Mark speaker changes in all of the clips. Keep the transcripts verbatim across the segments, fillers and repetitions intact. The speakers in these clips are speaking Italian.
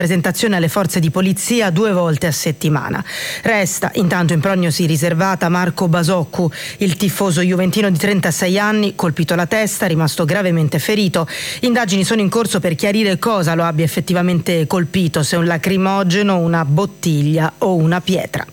Speaker 1: presentazione alle forze di polizia due volte a settimana. Resta intanto in prognosi riservata Marco Basoccu, il tifoso juventino di trentasei anni, colpito alla testa, rimasto gravemente ferito. Indagini sono in corso per chiarire cosa lo abbia effettivamente colpito, se un lacrimogeno, una bottiglia o una pietra.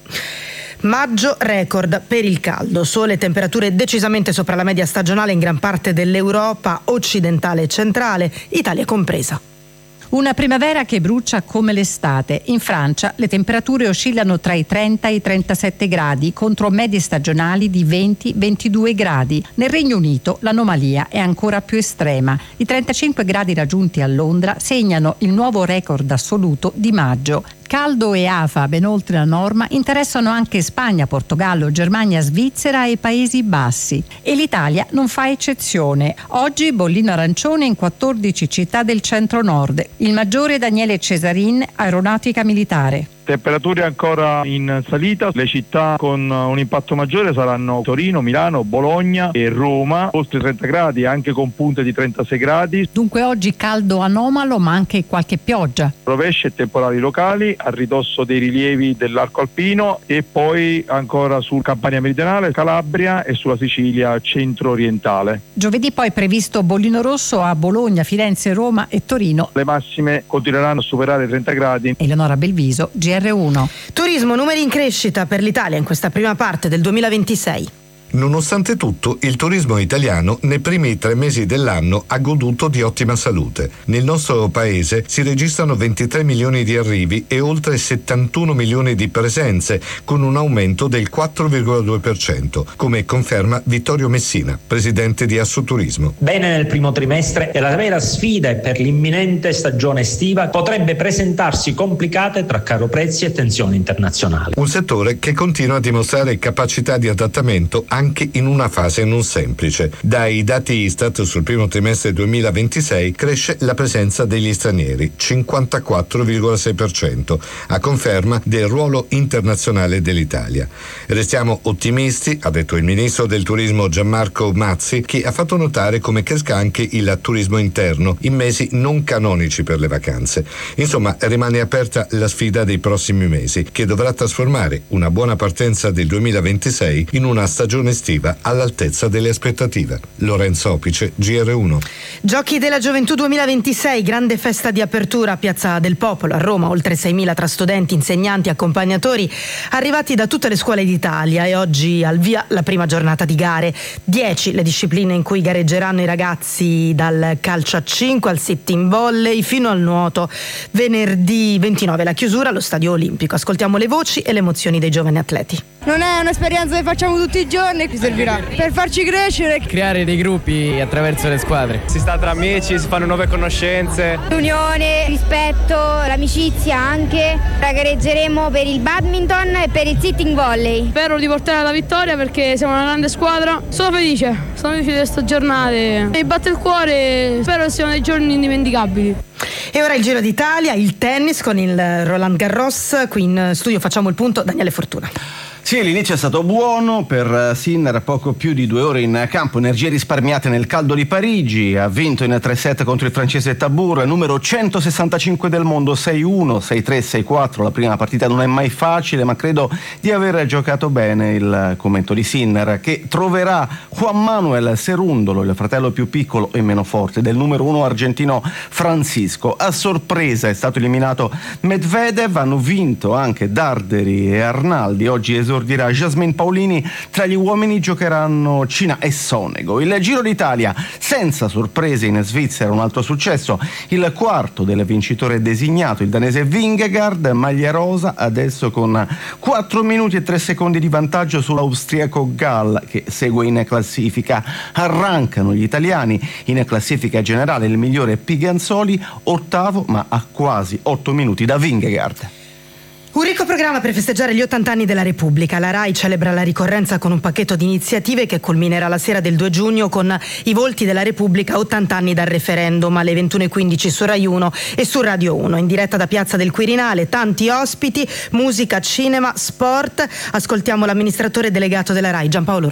Speaker 1: Maggio record per il caldo, sole e temperature decisamente sopra la media stagionale in gran parte dell'Europa occidentale e centrale, Italia compresa.
Speaker 2: Una primavera che brucia come l'estate. In Francia le temperature oscillano tra i trenta e i trentasette gradi contro medie stagionali di venti ventidue gradi. Nel Regno Unito l'anomalia è ancora più estrema. I trentacinque gradi raggiunti a Londra segnano il nuovo record assoluto di maggio. Caldo e afa ben oltre la norma interessano anche Spagna, Portogallo, Germania, Svizzera e Paesi Bassi. E l'Italia non fa eccezione. Oggi bollino arancione in quattordici città del centro-nord. Il maggiore Daniele Cesarin, Aeronautica Militare.
Speaker 3: Temperature ancora in salita, le città con un impatto maggiore saranno Torino, Milano, Bologna e Roma, oltre trenta gradi, anche con punte di trentasei gradi.
Speaker 2: Dunque oggi caldo anomalo ma anche qualche pioggia.
Speaker 3: Rovesce e temporali locali a ridosso dei rilievi dell'arco alpino e poi ancora sul Campania meridionale, Calabria e sulla Sicilia centro-orientale.
Speaker 2: Giovedì poi previsto bollino rosso a Bologna, Firenze, Roma e Torino.
Speaker 3: Le massime continueranno a superare i trenta gradi.
Speaker 2: Eleonora Belviso, G R uno.
Speaker 1: Turismo, numeri in crescita per l'Italia in questa prima parte del duemilaventisei.
Speaker 4: Nonostante tutto, il turismo italiano nei primi tre mesi dell'anno ha goduto di ottima salute. Nel nostro paese si registrano ventitré milioni di arrivi e oltre settantuno milioni di presenze, con un aumento del quattro virgola due per cento, come conferma Vittorio Messina, presidente di Assoturismo.
Speaker 5: Bene nel primo trimestre e la vera sfida per l'imminente stagione estiva potrebbe presentarsi complicate tra caro prezzi e tensioni internazionali.
Speaker 4: Un settore che continua a dimostrare capacità di adattamento anche in una fase non semplice. Dai dati Istat sul primo trimestre duemilaventisei cresce la presenza degli stranieri, cinquantaquattro virgola sei per cento, a conferma del ruolo internazionale dell'Italia. Restiamo ottimisti, ha detto il ministro del turismo Gianmarco Mazzi, che ha fatto notare come cresca anche il turismo interno in mesi non canonici per le vacanze. Insomma, rimane aperta la sfida dei prossimi mesi, che dovrà trasformare una buona partenza del duemilaventisei in una stagione estiva all'altezza delle aspettative. Lorenzo Opice, G R uno.
Speaker 1: Giochi della Gioventù duemilaventisei, grande festa di apertura a Piazza del Popolo a Roma, oltre seimila tra studenti, insegnanti, accompagnatori arrivati da tutte le scuole d'Italia, e oggi al via la prima giornata di gare. dieci le discipline in cui gareggeranno i ragazzi, dal calcio a cinque al sitting volley fino al nuoto. Venerdì ventinove la chiusura allo Stadio Olimpico. Ascoltiamo le voci e le emozioni dei giovani atleti.
Speaker 6: Non è un'esperienza che facciamo tutti i giorni, ci servirà per farci crescere.
Speaker 7: Creare dei gruppi attraverso le squadre. Si sta tra amici, si fanno nuove conoscenze.
Speaker 8: L'unione, rispetto, l'amicizia anche. La gareggeremo per il badminton e per il sitting volley.
Speaker 6: Spero di portare la vittoria perché siamo una grande squadra. Sono felice, sono felice di queste giornate. Mi batte il cuore, spero che siano dei giorni indimenticabili.
Speaker 1: E ora il Giro d'Italia, il tennis con il Roland Garros. Qui in studio facciamo il punto, Daniele Fortuna.
Speaker 9: Sì, l'inizio è stato buono per Sinner, poco più di due ore in campo, energie risparmiate nel caldo di Parigi, ha vinto in tre set contro il francese Tabur, numero centosessantacinque del mondo, sei uno, sei tre, sei quattro, la prima partita non è mai facile, ma credo di aver giocato bene. Il commento di Sinner, che troverà Juan Manuel Cerúndolo, il fratello più piccolo e meno forte del numero uno argentino Francisco. A sorpresa è stato eliminato Medvedev, hanno vinto anche Darderi e Arnaldi, oggi esordirà Jasmine Paolini, tra gli uomini giocheranno Cina e Sonego. Il Giro d'Italia senza sorprese in Svizzera, un altro successo, il quarto del vincitore designato, il danese Vingegaard, maglia rosa, adesso con quattro minuti e tre secondi di vantaggio sull'austriaco Gall, che segue in classifica. Arrancano gli italiani, in classifica generale il migliore Piganzoli, ottavo ma a quasi otto minuti da Vingegaard.
Speaker 1: Un ricco programma per festeggiare gli ottanta anni della Repubblica. La RAI celebra la ricorrenza con un pacchetto di iniziative che culminerà la sera del due giugno con i volti della Repubblica, ottanta anni dal referendum, alle ventuno e quindici su Rai uno e su Radio uno. In diretta da Piazza del Quirinale, tanti ospiti, musica, cinema, sport. Ascoltiamo l'amministratore delegato della RAI, Giampaolo Rossi.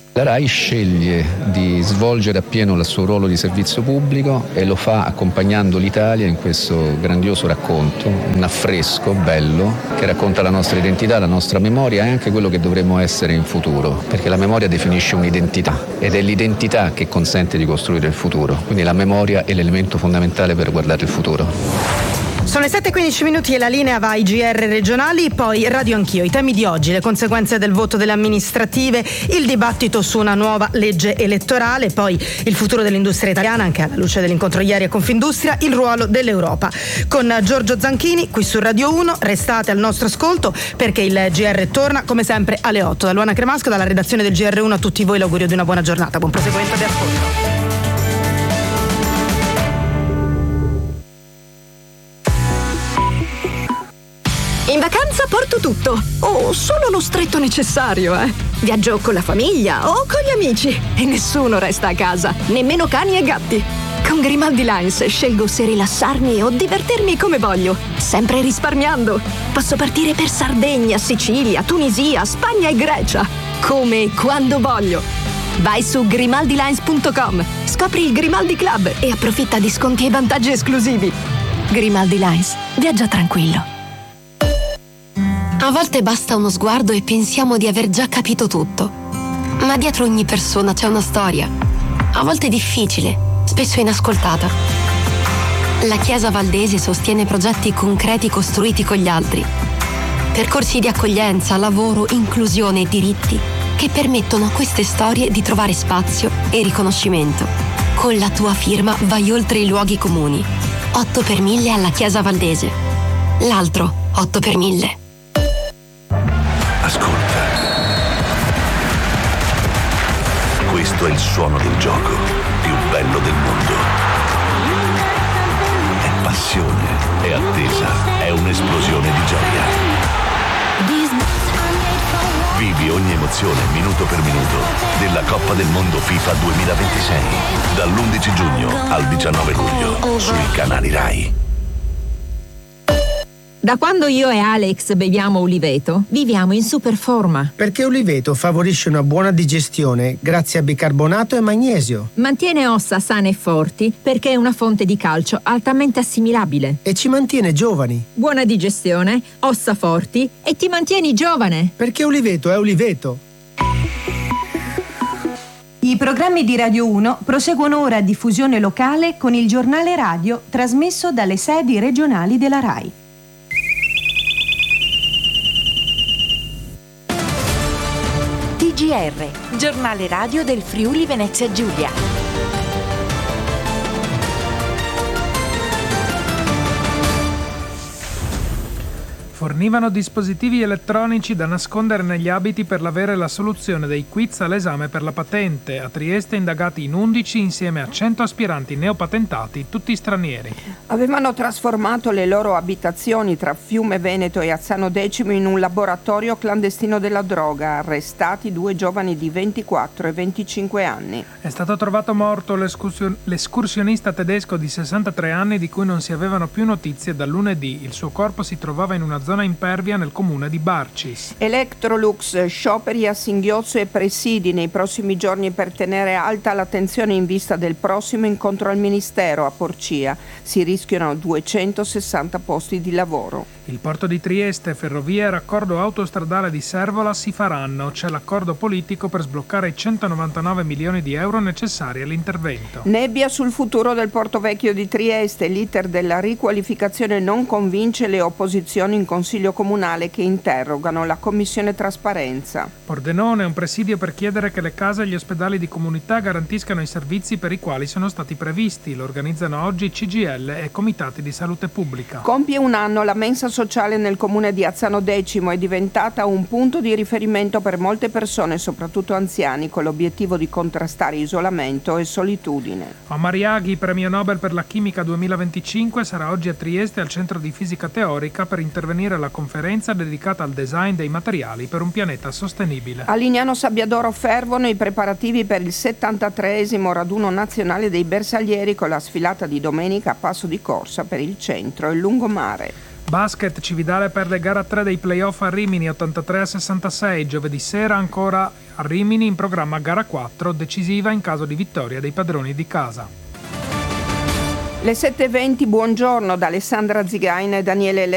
Speaker 10: La RAI sceglie di svolgere appieno il suo ruolo di servizio pubblico e lo fa accompagnando l'Italia in questo grandioso racconto, un affresco bello che racconta la nostra identità, la nostra memoria e anche quello che dovremmo essere in futuro, perché la memoria definisce un'identità ed è l'identità che consente di costruire il futuro, quindi la memoria è l'elemento fondamentale per guardare il futuro.
Speaker 1: Sono le sette e quindici minuti e la linea va ai G R regionali, poi Radio Anch'io. I temi di oggi: le conseguenze del voto delle amministrative, il dibattito su una nuova legge elettorale, poi il futuro dell'industria italiana, anche alla luce dell'incontro ieri a Confindustria, il ruolo dell'Europa. Con Giorgio Zanchini, qui su Radio uno, restate al nostro ascolto perché il G R torna come sempre alle otto. Da Luana Cremasco, dalla redazione del G R uno, a tutti voi l'augurio di una buona giornata. Buon proseguimento di ascolto.
Speaker 11: In vacanza porto tutto, o solo lo stretto necessario, eh. Viaggio con la famiglia o con gli amici e nessuno resta a casa, nemmeno cani e gatti. Con Grimaldi Lines scelgo se rilassarmi o divertirmi come voglio, sempre risparmiando. Posso partire per Sardegna, Sicilia, Tunisia, Spagna e Grecia, come e quando voglio. Vai su grimaldi lines punto com, scopri il Grimaldi Club e approfitta di sconti e vantaggi esclusivi. Grimaldi Lines, viaggia tranquillo.
Speaker 12: A volte basta uno sguardo e pensiamo di aver già capito tutto. Ma dietro ogni persona c'è una storia. A volte difficile, spesso inascoltata. La Chiesa Valdese sostiene progetti concreti costruiti con gli altri. Percorsi di accoglienza, lavoro, inclusione e diritti che permettono a queste storie di trovare spazio e riconoscimento. Con la tua firma vai oltre i luoghi comuni. otto per mille alla Chiesa Valdese. L'altro otto per mille.
Speaker 13: Ascolta. Questo è il suono del gioco più bello del mondo. È passione, è attesa, è un'esplosione di gioia. Vivi ogni emozione minuto per minuto della Coppa del Mondo FIFA duemilaventisei dall'undici giugno al diciannove luglio sui canali RAI.
Speaker 14: Da quando io e Alex beviamo Uliveto, viviamo in super forma.
Speaker 15: Perché Uliveto favorisce una buona digestione grazie a bicarbonato e magnesio.
Speaker 14: Mantiene ossa sane e forti perché è una fonte di calcio altamente assimilabile.
Speaker 15: E ci mantiene giovani.
Speaker 14: Buona digestione, ossa forti e ti mantieni giovane.
Speaker 15: Perché Uliveto è Uliveto.
Speaker 16: I programmi di Radio uno proseguono ora a diffusione locale con il giornale radio trasmesso dalle sedi regionali della RAI.
Speaker 17: T G R, giornale radio del Friuli Venezia Giulia.
Speaker 18: Fornivano dispositivi elettronici da nascondere negli abiti per l'avere la soluzione dei quiz all'esame per la patente. A Trieste indagati in undici insieme a cento aspiranti neopatentati, tutti stranieri.
Speaker 19: Avevano trasformato le loro abitazioni tra Fiume Veneto e Azzano Decimo in un laboratorio clandestino della droga. Arrestati due giovani di ventiquattro e venticinque anni.
Speaker 18: È stato trovato morto l'escursion- l'escursionista tedesco di sessantatré anni di cui non si avevano più notizie da lunedì. Il suo corpo si trovava in una zona zona impervia nel comune di Barcis.
Speaker 19: Electrolux, scioperi a singhiozzo e presidi nei prossimi giorni per tenere alta l'attenzione in vista del prossimo incontro al Ministero a Porcia. Si rischiano duecentosessanta posti di lavoro.
Speaker 18: Il porto di Trieste, ferrovie e raccordo autostradale di Servola si faranno. C'è l'accordo politico per sbloccare i centonovantanove milioni di euro necessari all'intervento.
Speaker 19: Nebbia sul futuro del Porto Vecchio di Trieste. L'iter della riqualificazione non convince le opposizioni in Consiglio Comunale che interrogano la Commissione Trasparenza.
Speaker 18: Pordenone, un presidio per chiedere che le case e gli ospedali di comunità garantiscano i servizi per i quali sono stati previsti. Lo organizzano oggi C G I L e comitati di salute pubblica.
Speaker 19: Compie un anno la mensa sociale nel comune di Azzano Decimo, è diventata un punto di riferimento per molte persone, soprattutto anziani, con l'obiettivo di contrastare isolamento e solitudine.
Speaker 18: Omar Yaghi, premio Nobel per la chimica duemilaventicinque, sarà oggi a Trieste al Centro di Fisica Teorica per intervenire alla conferenza dedicata al design dei materiali per un pianeta sostenibile.
Speaker 19: A Lignano Sabbiadoro fervono i preparativi per il settantatreesimo raduno nazionale dei bersaglieri con la sfilata di domenica a passo di corsa per il centro e il lungomare.
Speaker 18: Basket, Cividale perde gara tre dei playoff a Rimini ottantatré a sessantasei. Giovedì sera ancora a Rimini in programma gara quattro, decisiva in caso di vittoria dei padroni di casa.
Speaker 19: Le sette e venti, buongiorno da Alessandra Zigaina e Daniele Le.